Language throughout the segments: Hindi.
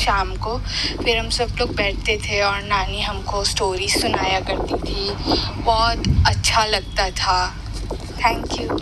शाम को। फिर हम सब लोग बैठते थे और नानी हमको स्टोरी सुनाया करती थी, बहुत अच्छा लगता था। Thank you.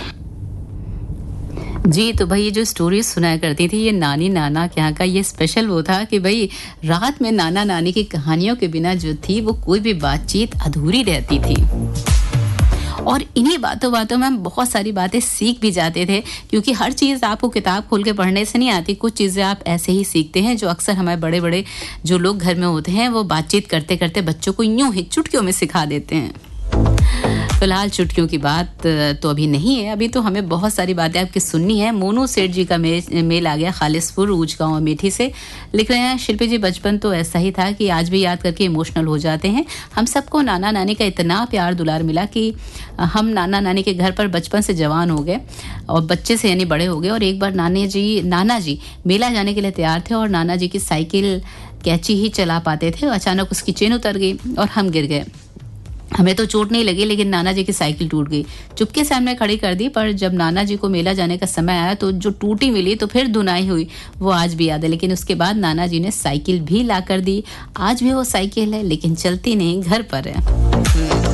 जी, तो भाई ये जो स्टोरीज सुनाया करती थी, ये नानी नाना के यहाँ का ये स्पेशल वो था कि भाई रात में नाना नानी की कहानियों के बिना जो थी वो कोई भी बातचीत अधूरी रहती थी। और इन्हीं बातों बातों में हम बहुत सारी बातें सीख भी जाते थे, क्योंकि हर चीज़ आपको किताब खोल के पढ़ने से नहीं आती। कुछ चीज़ें आप ऐसे ही सीखते हैं जो अक्सर हमारे बड़े बड़े जो लोग घर में होते हैं वो बातचीत करते करते बच्चों को यूं ही चुटकियों में सिखा देते हैं। फिलहाल चुटकियों की बात तो अभी नहीं है, अभी तो हमें बहुत सारी बातें आपकी सुननी है। मोनू सेठ जी का मेल आ गया खालिसपुर ऊंच गांव अमेठी से। लिख रहे हैं, शिल्पी जी बचपन तो ऐसा ही था कि आज भी याद करके इमोशनल हो जाते हैं। हम सबको नाना नानी का इतना प्यार दुलार मिला कि हम नाना नानी के घर पर बचपन से जवान हो गए और बच्चे से यानी बड़े हो गए। और एक बार नाना जी मेला जाने के लिए तैयार थे और नाना जी की साइकिल कैची ही चला पाते थे। अचानक उसकी चेन उतर गई और हम गिर गए। हमें तो चोट नहीं लगी, लेकिन नाना जी की साइकिल टूट गई। चुपके से हमने खड़ी कर दी, पर जब नाना जी को मेला जाने का समय आया तो जो टूटी मिली तो फिर धुनाई हुई, वो आज भी याद है। लेकिन उसके बाद नाना जी ने साइकिल भी ला कर दी। आज भी वो साइकिल है लेकिन चलती नहीं, घर पर है।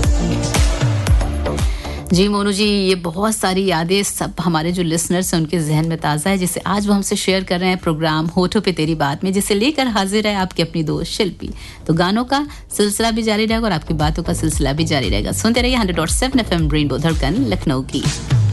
जी मोनू जी, ये बहुत सारी यादें सब हमारे जो लिसनर्स हैं उनके जहन में ताज़ा है, जिसे आज वो हमसे शेयर कर रहे हैं प्रोग्राम होठों पे तेरी बात में, जिसे लेकर हाजिर है आपकी अपनी दोस्त शिल्पी। तो गानों का सिलसिला भी जारी रहेगा और आपकी बातों का सिलसिला भी जारी रहेगा। सुनते रहिए 100.7 FM रेनबो धड़कन लखनऊ की।